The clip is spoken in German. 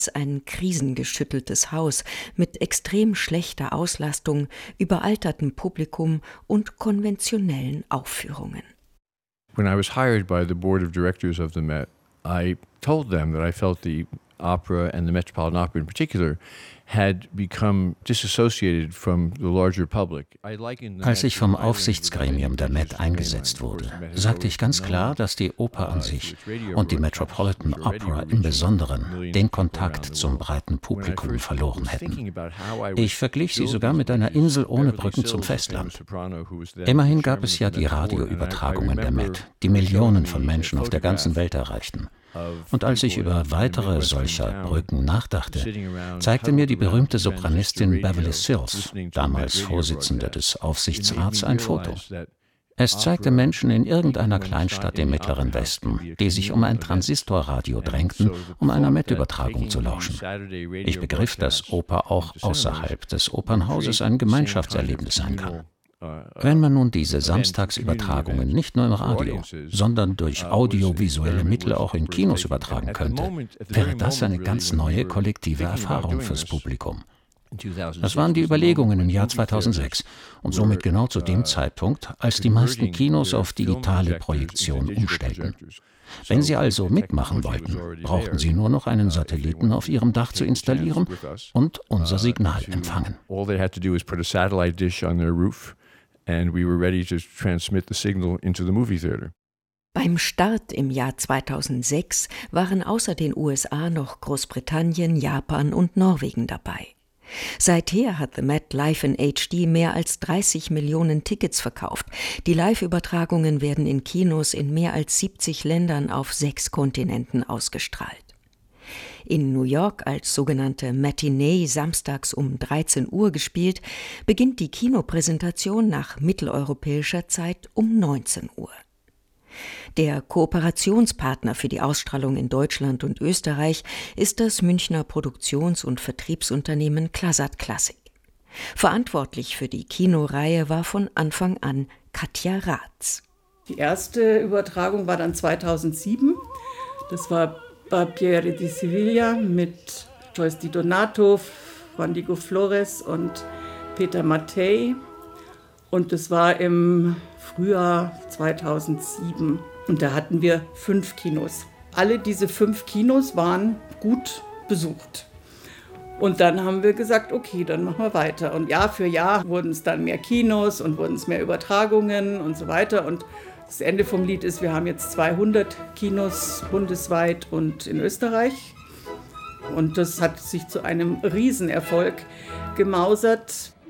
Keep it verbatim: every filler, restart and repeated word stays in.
ein krisengeschütteltes Haus mit extrem schlechter Auslastung, überaltertem Publikum und konventionellen Aufführungen. When I was hired by the board of directors of the Met, I told them that I felt the opera and the Metropolitan Opera in particular had become disassociated from the larger public. Als ich vom Aufsichtsgremium der Met eingesetzt wurde, sagte ich ganz klar, dass die Oper an sich und die Metropolitan Opera im Besonderen den Kontakt zum breiten Publikum verloren hätten. Ich verglich sie sogar mit einer Insel ohne Brücken zum Festland. Immerhin gab es ja die Radioübertragungen der Met, die Millionen von Menschen auf der ganzen Welt erreichten. Und als ich über weitere solcher Brücken nachdachte, zeigte mir die berühmte Sopranistin Beverly Sills, damals Vorsitzende des Aufsichtsrats, ein Foto. Es zeigte Menschen in irgendeiner Kleinstadt im Mittleren Westen, die sich um ein Transistorradio drängten, um einer Met-Übertragung zu lauschen. Ich begriff, dass Oper auch außerhalb des Opernhauses ein Gemeinschaftserlebnis sein kann. Wenn man nun diese Samstagsübertragungen nicht nur im Radio, sondern durch audiovisuelle Mittel auch in Kinos übertragen könnte, wäre das eine ganz neue kollektive Erfahrung fürs Publikum. Das waren die Überlegungen im Jahr zweitausendsechs und somit genau zu dem Zeitpunkt, als die meisten Kinos auf digitale Projektion umstellten. Wenn Sie also mitmachen wollten, brauchten Sie nur noch einen Satelliten auf Ihrem Dach zu installieren und unser Signal empfangen. And we were ready to transmit the signal into the movie theater. Beim Start im Jahr zweitausendsechs waren außer den U S A noch Großbritannien, Japan und Norwegen dabei. Seither hat The Met Live in H D mehr als dreißig Millionen Tickets verkauft. Die Live-Übertragungen werden in Kinos in mehr als siebzig Ländern auf sechs Kontinenten ausgestrahlt. In New York als sogenannte Matinee samstags um dreizehn Uhr gespielt, beginnt die Kinopräsentation nach mitteleuropäischer Zeit um neunzehn Uhr. Der Kooperationspartner für die Ausstrahlung in Deutschland und Österreich ist das Münchner Produktions- und Vertriebsunternehmen Klasat Classic. Verantwortlich für die Kinoreihe war von Anfang an Katja Raths. Die erste Übertragung war dann zweitausendsieben. Das war Barbiere di Sevilla mit Joyce Di Donato, Juan Diego Flores und Peter Mattei. Und das war im Frühjahr zweitausendsieben. Und da hatten wir fünf Kinos. Alle diese fünf Kinos waren gut besucht. Und dann haben wir gesagt, okay, dann machen wir weiter. Und Jahr für Jahr wurden es dann mehr Kinos und wurden es mehr Übertragungen und so weiter. Und das Ende vom Lied ist, wir haben jetzt zweihundert Kinos bundesweit und in Österreich. Und das hat sich zu einem Riesenerfolg gemausert.